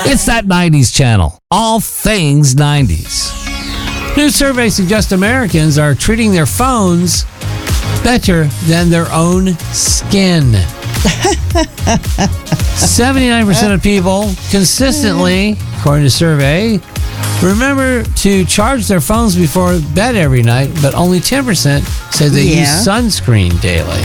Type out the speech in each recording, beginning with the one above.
It's that 90s channel. All things 90s. New surveys suggest Americans are treating their phones better than their own skin. 79% of people consistently, according to survey, remember to charge their phones before bed every night, but only 10% say they use sunscreen daily.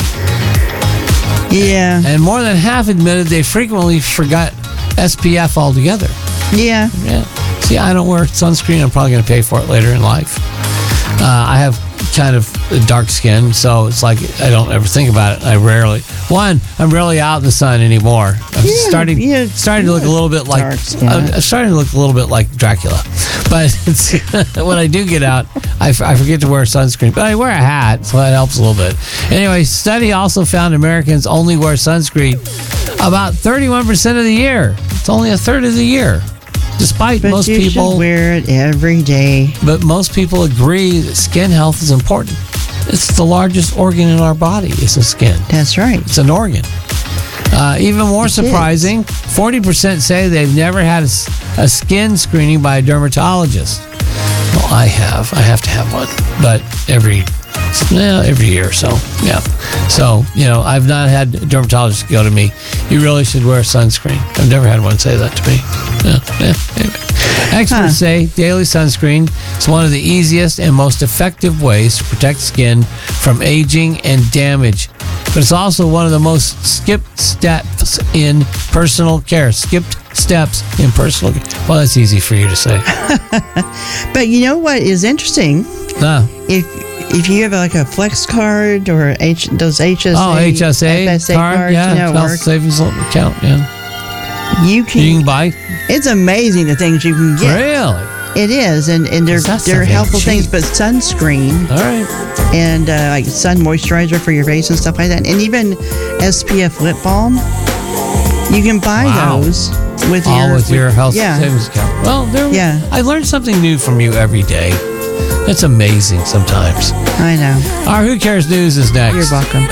Yeah. And more than half admitted they frequently forgot SPF altogether. Yeah. See, I don't wear sunscreen. I'm probably going to pay for it later in life. I have kind of dark skin, so it's like I don't ever think about it. I'm rarely out in the sun anymore. I'm starting to look a little bit like I'm starting to look a little bit like Dracula. But it's, when I do get out, I forget to wear sunscreen. But I wear a hat, so that helps a little bit. Anyway, study also found Americans only wear sunscreen about 31% of the year. It's only a third of the year. Despite but most you people should wear it every day. But most people agree that skin health is important. It's the largest organ in our body is the skin. That's right. It's an organ. Even more surprising, 40% say they've never had a skin screening by a dermatologist. Well, I have. I have to have one, but every year or so. Yeah. So, I've not had a dermatologist go to me, you really should wear sunscreen. I've never had one say that to me. Anyway. Experts say daily sunscreen is one of the easiest and most effective ways to protect skin from aging and damage. But it's also one of the most skipped steps in personal care. Well, that's easy for you to say. But you know what is interesting? If you have like a Flex card or those HSA, HSA card, health savings account, you can buy. It's amazing the things you can get. Really? It is, and they're helpful things. But sunscreen, all right, and like sun moisturizer for your face and stuff like that, and even SPF lip balm. You can buy those with your health savings account. Well, I learned something new from you every day. It's amazing sometimes. I know. Our Who Cares News is next. You're welcome.